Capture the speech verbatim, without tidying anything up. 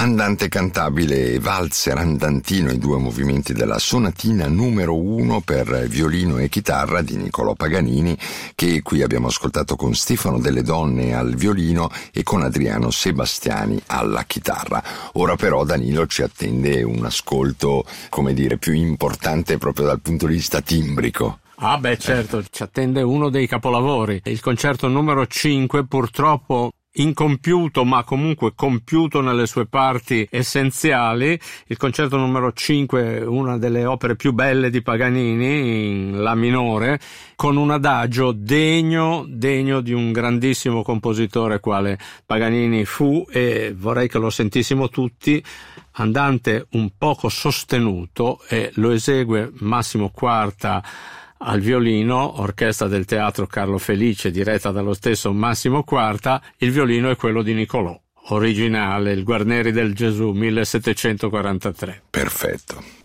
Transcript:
Andante cantabile e valzer andantino, i due movimenti della sonatina numero uno per violino e chitarra di Niccolò Paganini, che qui abbiamo ascoltato con Stefano Delle Donne al violino e con Adriano Sebastiani alla chitarra. Ora però, Danilo, ci attende un ascolto, come dire, più importante proprio dal punto di vista timbrico. Ah beh, certo, ci attende uno dei capolavori, il concerto numero cinque, purtroppo incompiuto ma comunque compiuto nelle sue parti essenziali. Il concerto numero cinque, una delle opere più belle di Paganini in la minore, con un adagio degno degno di un grandissimo compositore quale Paganini fu, e vorrei che lo sentissimo tutti. Andante un poco sostenuto, e lo esegue Massimo Quarta al violino, orchestra del Teatro Carlo Felice diretta dallo stesso Massimo Quarta. Il violino è quello di Niccolò, originale, il Guarneri del Gesù millesettecentoquarantatré. Perfetto.